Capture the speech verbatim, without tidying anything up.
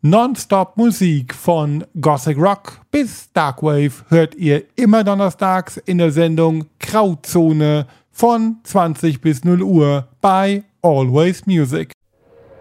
Nonstop Musik von Gothic Rock bis Darkwave hört ihr immer donnerstags in der Sendung Grauzone von zwanzig bis null Uhr bei Always Music.